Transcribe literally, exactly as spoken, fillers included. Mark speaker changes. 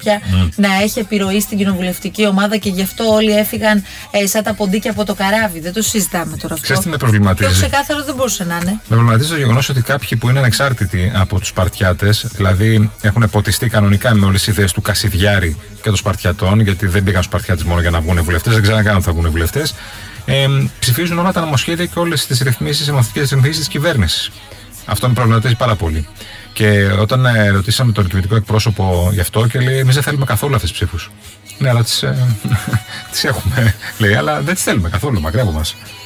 Speaker 1: πια mm. να έχει επιρροή στην κοινοβουλευτική ομάδα και γι' αυτό όλοι έφυγαν ε, σαν τα ποντίκια από το καράβι. Δεν το συζητάμε τώρα αυτό.
Speaker 2: Ξέρεις τι με προβληματίζει?
Speaker 1: Το ξεκάθαρο δεν μπορούσε να είναι.
Speaker 2: Με προβληματίζει το γεγονός ότι κάποιοι που είναι ανεξάρτητοι από τους Σπαρτιάτες, δηλαδή έχουν ποτιστεί κανονικά με όλες τις ιδέες του Κασιδιάρη και των Σπαρτιατών, γιατί δεν πήγαν στους Σπαρτιάτες μόνο για να βγουν βουλευτές, δεν ξέραν καν αν θα βγουν βουλευτές. Ε, ψηφίζουν όλα τα νομοσχέδια και όλες τις ρυθμίσεις, οι μαθητικές ρυθμίσεις της κυβέρνησης. Αυτό με προβληματίζει πάρα πολύ. Και όταν ε, ρωτήσαμε τον κυβερνητικό εκπρόσωπο γι' αυτό, και λέει: εμείς δεν θέλουμε καθόλου αυτές τις ψήφους. Ναι, αλλά τις, ε, τις έχουμε, λέει, αλλά δεν τις θέλουμε καθόλου, μακριά από μας.